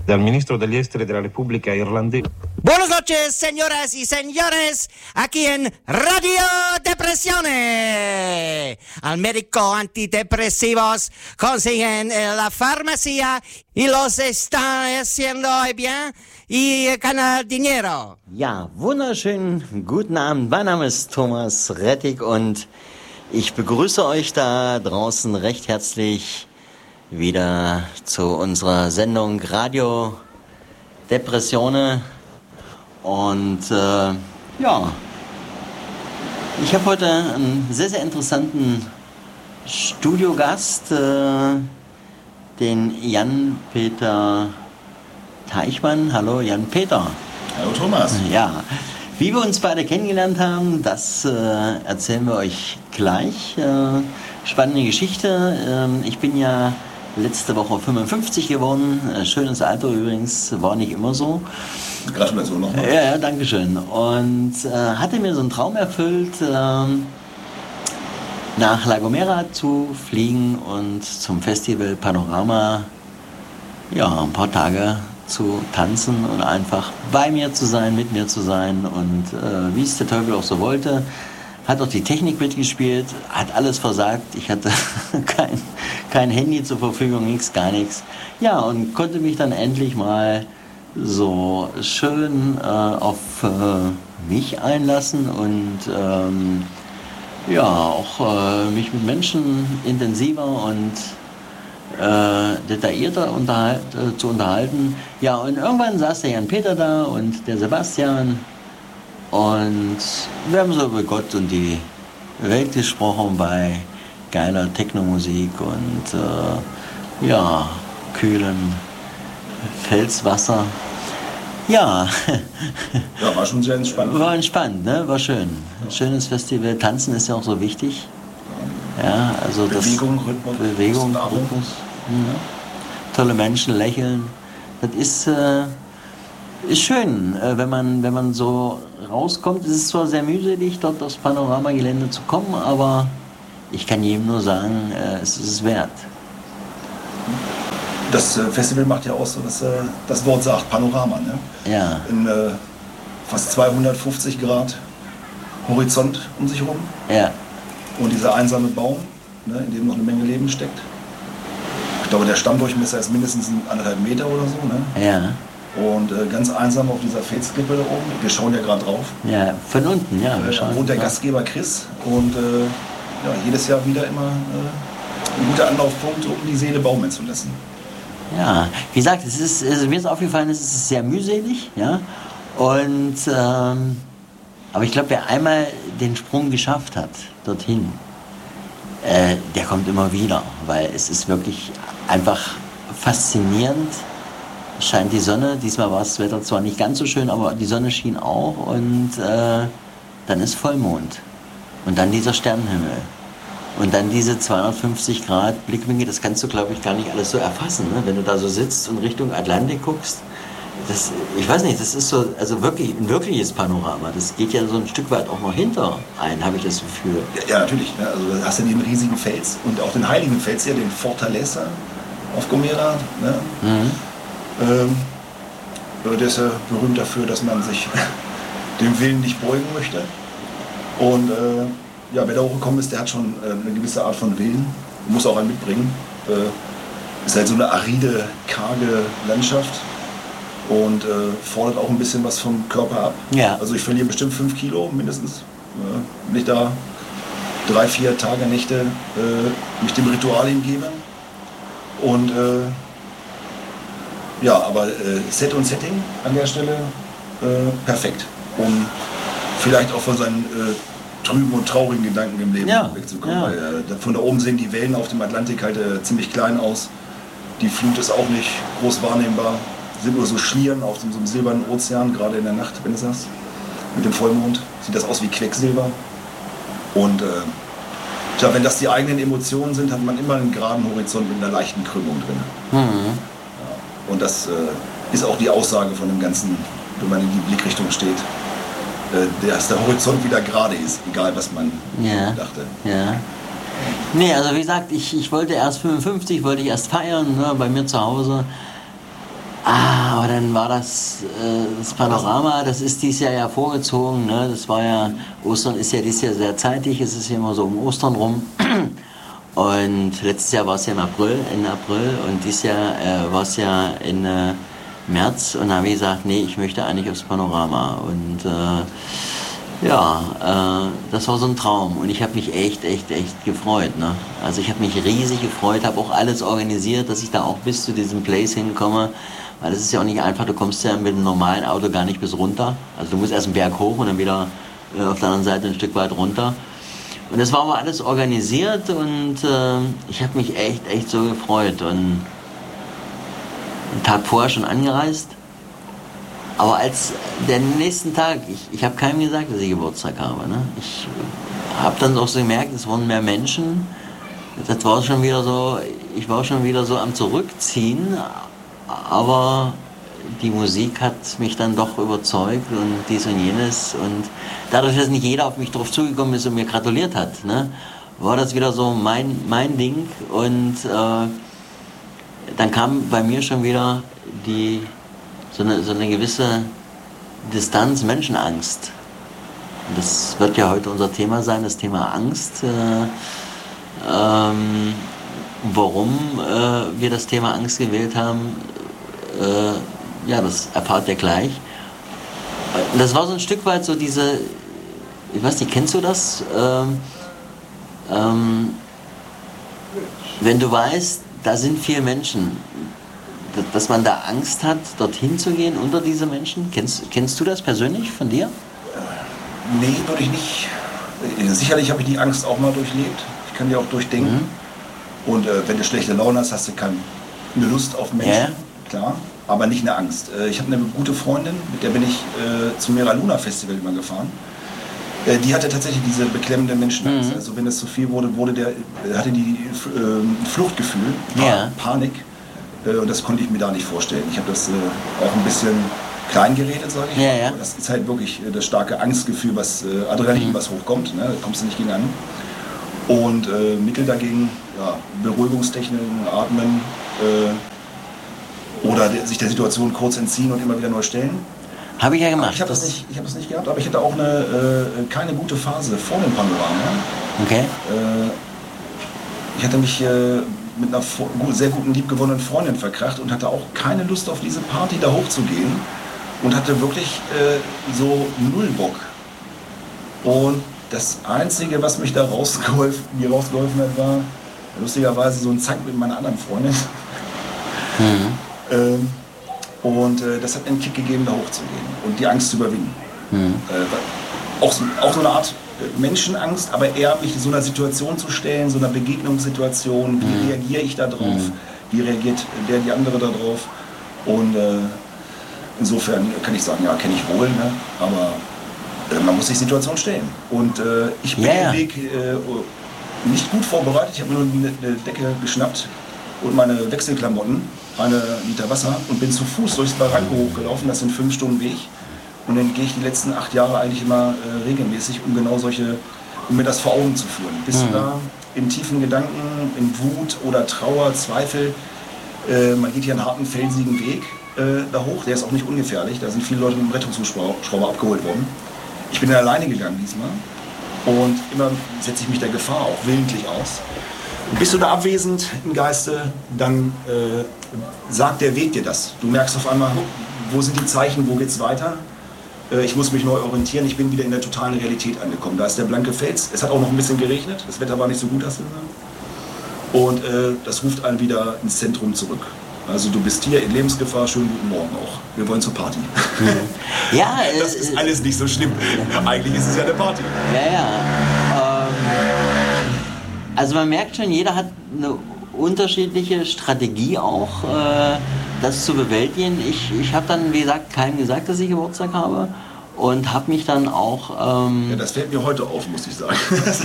dal ministro degli esteri della Repubblica Irlandese. Buenas noches, señoras y señores, aquí en Radio Depresione. Al médico antidepresivos consiguen en la farmacia y los están haciendo bien y ganan dinero. Ja, wunderschönen guten Abend. Mein Name ist Thomas Rettig und ich begrüße euch da draußen recht herzlich wieder zu unserer Sendung Radio Depressione. Und ja, ich habe heute einen sehr, sehr interessanten Studiogast, den Jan-Peter Teichmann. Hallo Jan-Peter. Hallo Thomas. Ja, wie wir uns beide kennengelernt haben, das erzählen wir euch gleich. Spannende Geschichte. Ich bin ja letzte Woche 55 geworden. Schönes Alter übrigens, war nicht immer so. Gratulation nochmal. Ja, danke schön. Und hatte mir so einen Traum erfüllt, nach La Gomera zu fliegen und zum Festival Panorama ein paar Tage zu tanzen und einfach bei mir zu sein, mit mir zu sein. Und wie es der Teufel auch so wollte, hat auch die Technik mitgespielt, hat alles versagt. Ich hatte kein Handy zur Verfügung, gar nichts. Ja, und konnte mich dann endlich mal so schön auf mich einlassen und auch mich mit Menschen intensiver und detaillierter zu unterhalten. Ja, und irgendwann saß der Jan-Peter da und der Sebastian. Und wir haben so über Gott und die Welt gesprochen bei geiler Technomusik und kühlem Felswasser. Ja. Ja, war schon sehr entspannt. War entspannt, ne? War schön. Ein schönes Festival. Tanzen ist ja auch so wichtig. Ja, also Bewegung, Rhythmus. Ja. Tolle Menschen, lächeln. Das ist schön, wenn man so rauskommt. Es ist zwar sehr mühselig, dort aufs Panoramagelände zu kommen, aber ich kann jedem nur sagen, es ist es wert. Das Festival macht ja auch so, dass das Wort sagt, Panorama. Ne? Ja. In fast 250 Grad Horizont um sich herum. Ja. Und dieser einsame Baum, ne, in dem noch eine Menge Leben steckt. Ich glaube, der Stammdurchmesser ist mindestens 1,5 Meter oder so. Ne? Ja. Und ganz einsam auf dieser Felsklippe da oben, wir schauen ja gerade drauf. Ja, von unten, ja. Wohnt der Gastgeber Chris und jedes Jahr wieder immer ein guter Anlaufpunkt, um die Seele baumeln zu lassen. Ja, wie gesagt, mir ist aufgefallen, es ist sehr mühselig, ja. Und aber ich glaube, wer einmal den Sprung geschafft hat dorthin, der kommt immer wieder, weil es ist wirklich einfach faszinierend. Scheint die Sonne, diesmal war das Wetter zwar nicht ganz so schön, aber die Sonne schien auch und dann ist Vollmond und dann dieser Sternenhimmel und dann diese 250 Grad Blickwinkel, das kannst du, glaube ich, gar nicht alles so erfassen, ne? Wenn du da so sitzt und Richtung Atlantik guckst, ich weiß nicht, das ist so, also wirklich ein wirkliches Panorama, das geht ja so ein Stück weit auch noch hinter ein, habe ich das Gefühl. Ja, natürlich, ne? Also da hast du den riesigen Fels und auch den heiligen Fels hier, den Fortaleza auf Gomera, ne? Mhm. Der ist ja berühmt dafür, dass man sich dem Willen nicht beugen möchte. Und wer da hochgekommen ist, der hat schon eine gewisse Art von Willen, muss auch einen mitbringen. Ist halt so eine aride, karge Landschaft und fordert auch ein bisschen was vom Körper ab. Ja. Also ich verliere bestimmt 5 Kilo mindestens, wenn ich da 3-4 Tage, Nächte mich dem Ritual hingebe. Und aber Set und Setting an der Stelle perfekt, um vielleicht auch von seinen trüben und traurigen Gedanken im Leben wegzukommen. Ja. Weil, von da oben sehen die Wellen auf dem Atlantik halt ziemlich klein aus. Die Flut ist auch nicht groß wahrnehmbar. Sind nur so Schlieren auf so einem silbernen Ozean, gerade in der Nacht, wenn du sagst. Mit dem Vollmond sieht das aus wie Quecksilber. Und wenn das die eigenen Emotionen sind, hat man immer einen geraden Horizont mit einer leichten Krümmung drin. Mhm. Und das ist auch die Aussage von dem Ganzen, wenn man in die Blickrichtung steht, dass der Horizont wieder gerade ist, egal was man dachte. Ja. Nee, also wie gesagt, ich wollte erst 55, wollte ich erst feiern, ne, bei mir zu Hause. Aber dann war das Panorama, das ist dieses Jahr ja vorgezogen, ne? Das war ja, Ostern ist ja dieses Jahr sehr zeitig, es ist ja immer so um Ostern rum. Und letztes Jahr war es ja Ende April und dieses Jahr war es ja in März und da habe ich gesagt, nee, ich möchte eigentlich aufs Panorama. Und das war so ein Traum und ich habe mich echt gefreut. Ne? Also ich habe mich riesig gefreut, habe auch alles organisiert, dass ich da auch bis zu diesem Place hinkomme. Weil das ist ja auch nicht einfach, du kommst ja mit einem normalen Auto gar nicht bis runter. Also du musst erst einen Berg hoch und dann wieder auf der anderen Seite ein Stück weit runter. Und das war aber alles organisiert und ich habe mich echt so gefreut. Und einen Tag vorher schon angereist. Aber als der nächsten Tag, ich habe keinem gesagt, dass ich Geburtstag habe. Ne? Ich habe dann auch so gemerkt, es wurden mehr Menschen. Das war schon wieder so, ich war schon wieder so am Zurückziehen. Aber die Musik hat mich dann doch überzeugt und dies und jenes. Und dadurch, dass nicht jeder auf mich drauf zugekommen ist und mir gratuliert hat, ne, war das wieder so mein Ding. Und dann kam bei mir schon wieder so eine gewisse Distanz, Menschenangst. Und das wird ja heute unser Thema sein, das Thema Angst. Warum wir das Thema Angst gewählt haben, das erfahrt ihr gleich. Das war so ein Stück weit so diese, ich weiß nicht, kennst du das? Wenn du weißt, da sind viele Menschen, dass man da Angst hat, dorthin zu gehen, unter diese Menschen. Kennst du das persönlich von dir? Nee, würde ich nicht. Sicherlich habe ich die Angst auch mal durchlebt. Ich kann die auch durchdenken. Und wenn du schlechte Laune hast, hast du keine Lust auf Menschen. Klar, aber nicht eine Angst. Ich habe eine gute Freundin, mit der bin ich zum Mera Luna Festival immer gefahren. Die hatte tatsächlich diese beklemmende Menschenangst. Also wenn es zu viel wurde, hatte die Fluchtgefühl, Panik. Und das konnte ich mir da nicht vorstellen. Ich habe das auch ein bisschen klein geredet, sage ich. Ja. Das ist halt wirklich das starke Angstgefühl, was Adrenalin, was hochkommt. Ne? Da kommst du nicht gegen an. Und Mittel dagegen, Beruhigungstechniken, Atmen, oder sich der Situation kurz entziehen und immer wieder neu stellen. Habe ich ja gemacht. Ich habe das nicht gehabt, aber ich hatte auch keine gute Phase vor dem Panorama. Okay. Ich hatte mich mit einer sehr guten, liebgewonnenen Freundin verkracht und hatte auch keine Lust auf diese Party da hochzugehen und hatte wirklich so null Bock. Und das Einzige, was mich da rausgeholfen hat, war lustigerweise so ein Zank mit meiner anderen Freundin. Das hat mir einen Kick gegeben, da hochzugehen und die Angst zu überwinden. Auch so eine Art Menschenangst, aber eher mich in so einer Situation zu stellen, so einer Begegnungssituation. Wie reagiere ich da drauf? Wie reagiert die andere da drauf? Und insofern kann ich sagen, ja, kenne ich wohl, ne? Aber man muss sich Situation stellen. Und ich bin den Weg nicht gut vorbereitet. Ich habe nur eine Decke geschnappt und meine Wechselklamotten, 1 Liter Wasser und bin zu Fuß durchs Barranco hochgelaufen. Das sind 5 Stunden Weg. Und dann gehe ich die letzten 8 Jahre eigentlich immer regelmäßig, um mir das vor Augen zu führen. Bist du da in tiefen Gedanken, in Wut oder Trauer, Zweifel? Man geht hier einen harten, felsigen Weg da hoch. Der ist auch nicht ungefährlich. Da sind viele Leute mit dem Rettungshubschrauber abgeholt worden. Ich bin dann alleine gegangen diesmal. Und immer setze ich mich der Gefahr auch willentlich aus. Und bist du da abwesend im Geiste, dann sagt der Weg dir das. Du merkst auf einmal, wo sind die Zeichen, wo geht's weiter? Ich muss mich neu orientieren, ich bin wieder in der totalen Realität angekommen. Da ist der blanke Fels, es hat auch noch ein bisschen geregnet, das Wetter war nicht so gut, hast du gesagt. Und das ruft einen wieder ins Zentrum zurück. Also du bist hier in Lebensgefahr, schönen guten Morgen auch. Wir wollen zur Party. Ja, das ist alles nicht so schlimm. Eigentlich ist es ja eine Party. Also man merkt schon, jeder hat eine unterschiedliche Strategie auch, das zu bewältigen. Ich habe dann, wie gesagt, keinem gesagt, dass ich Geburtstag habe und habe mich dann auch... das fällt mir heute auf, muss ich sagen.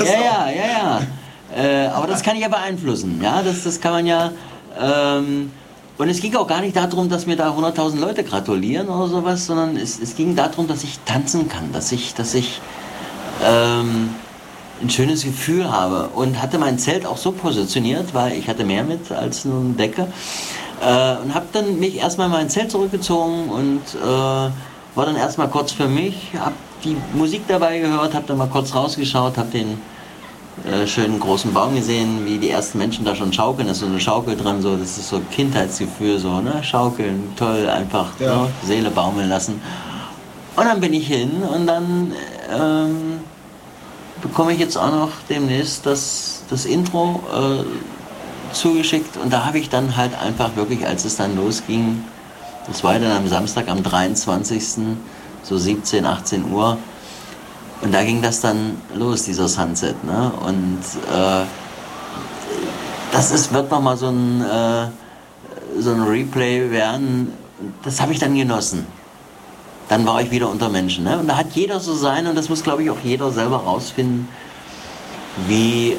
Aber das kann ich ja beeinflussen. Ja, das kann man ja... Und es ging auch gar nicht darum, dass mir da 100.000 Leute gratulieren oder sowas, sondern es ging darum, dass ich tanzen kann, dass ich ein schönes Gefühl habe und hatte mein Zelt auch so positioniert, weil ich hatte mehr mit als nur eine Decke Und habe dann mich erstmal in mein Zelt zurückgezogen und war dann erstmal kurz für mich, habe die Musik dabei gehört, habe dann mal kurz rausgeschaut, habe den schönen großen Baum gesehen, wie die ersten Menschen da schon schaukeln, da ist so eine Schaukel dran, so, das ist so Kindheitsgefühl, so, ne? Schaukeln, toll, einfach ne? Seele baumeln lassen. Und dann bin ich hin und dann bekomme ich jetzt auch noch demnächst das Intro zugeschickt und da habe ich dann halt einfach wirklich, als es dann losging, das war dann am Samstag, am 23. so 17, 18 Uhr und da ging das dann los, dieser Sunset, ne? Und das wird nochmal so ein Replay werden, das habe ich dann genossen. Dann war ich wieder unter Menschen, ne? Und da hat jeder so sein und das muss, glaube ich, auch jeder selber rausfinden, wie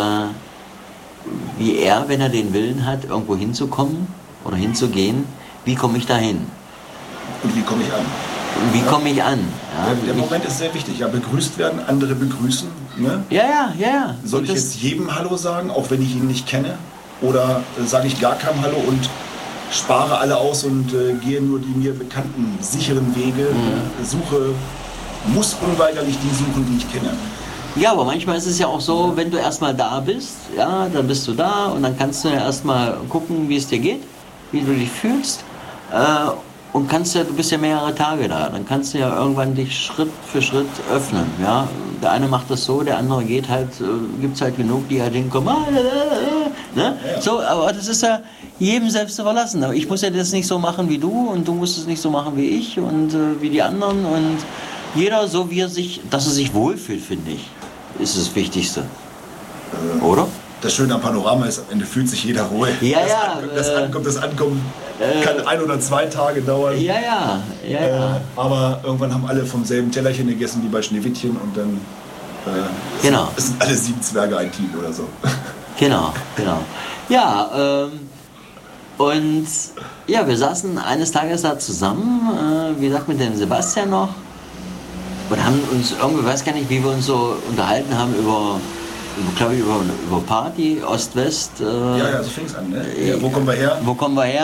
er, wenn er den Willen hat, irgendwo hinzukommen oder hinzugehen, wie komme ich dahin? Und wie komme ich an? Und wie komme ich an? Ja, der Moment ist sehr wichtig. Ja, begrüßt werden, andere begrüßen. Ne? Ja. Soll ich jetzt jedem Hallo sagen, auch wenn ich ihn nicht kenne? Oder sage ich gar keinem Hallo und spare alle aus und gehe nur die mir bekannten, sicheren Wege, muss unweigerlich die suchen, die ich kenne? Ja, aber manchmal ist es ja auch so, wenn du erstmal da bist, ja, dann bist du da und dann kannst du ja erstmal gucken, wie es dir geht, wie du dich fühlst. Und du bist ja mehrere Tage da, dann kannst du ja irgendwann dich Schritt für Schritt öffnen. Ja? Der eine macht das so, der andere geht halt, gibt es halt genug, die halt hinkommen. Ne? Ja. So, aber das ist ja jedem selbst überlassen. Aber ich muss ja das nicht so machen wie du und du musst es nicht so machen wie ich und wie die anderen. Und jeder so, wie dass er sich wohlfühlt, finde ich, ist das Wichtigste. Oder? Das Schöne am Panorama ist, am Ende fühlt sich jeder wohl. Ja, das Ankommen kann 1 oder 2 Tage dauern. Ja. Aber irgendwann haben alle vom selben Tellerchen gegessen wie bei Schneewittchen und dann sind alle 7 Zwerge ein Team oder so. Genau. Ja, und ja, wir saßen eines Tages da zusammen, wie gesagt, mit dem Sebastian noch und haben uns irgendwie, weiß gar nicht, wie wir uns so unterhalten haben über Party, Ost-West. Ja, so fing es an, ne? Ja, wo kommen wir her?